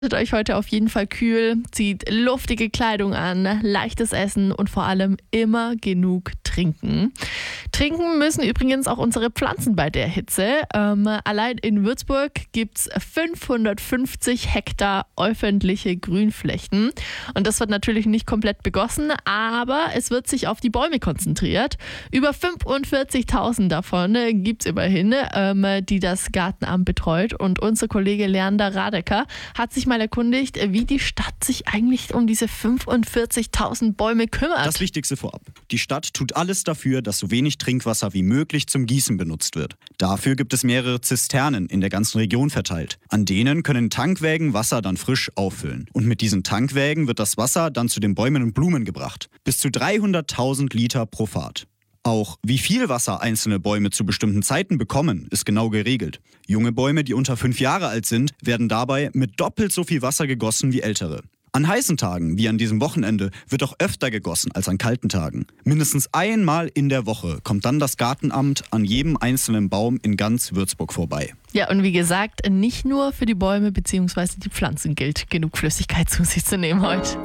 Haltet euch heute auf jeden Fall kühl, zieht luftige Kleidung an, leichtes Essen und vor allem immer genug trinken. Trinken müssen übrigens auch unsere Pflanzen bei der Hitze. Allein in Würzburg gibt es 550 Hektar öffentliche Grünflächen. Und das wird natürlich nicht komplett begossen, aber es wird sich auf die Bäume konzentriert. Über 45.000 davon gibt es immerhin, die das Gartenamt betreut. Und unser Kollege Leander Radecker hat sich mal erkundigt, wie die Stadt sich eigentlich um diese 45.000 Bäume kümmert. Das Wichtigste vorab. Die Stadt tut alles dafür, dass so wenig Trinkwasser wie möglich zum Gießen benutzt wird. Dafür gibt es mehrere Zisternen in der ganzen Region verteilt. An denen können Tankwägen Wasser dann frisch auffüllen. Und mit diesen Tankwägen wird das Wasser dann zu den Bäumen und Blumen gebracht. Bis zu 300.000 Liter pro Fahrt. Auch wie viel Wasser einzelne Bäume zu bestimmten Zeiten bekommen, ist genau geregelt. Junge Bäume, die unter 5 Jahre alt sind, werden dabei mit doppelt so viel Wasser gegossen wie ältere. An heißen Tagen, wie an diesem Wochenende, wird auch öfter gegossen als an kalten Tagen. Mindestens einmal in der Woche kommt dann das Gartenamt an jedem einzelnen Baum in ganz Würzburg vorbei. Ja, und wie gesagt, nicht nur für die Bäume bzw. die Pflanzen gilt, genug Flüssigkeit zu sich zu nehmen heute.